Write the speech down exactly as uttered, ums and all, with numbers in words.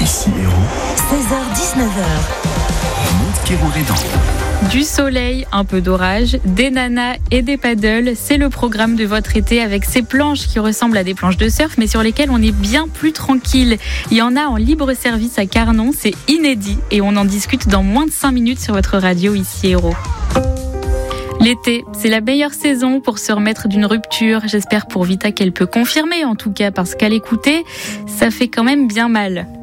Ici Hérault. seize heures dix-neuf heures. Montpirou-Rédan. Du soleil, un peu d'orage, des nanas et des paddles, c'est le programme de votre été avec ces planches qui ressemblent à des planches de surf mais sur lesquelles on est bien plus tranquille. Il y en a en libre service à Carnon, c'est inédit et on en discute dans moins de cinq minutes sur votre radio ici Hérault. L'été, c'est la meilleure saison pour se remettre d'une rupture. J'espère pour Vita qu'elle peut confirmer en tout cas parce qu'à l'écouter, ça fait quand même bien mal.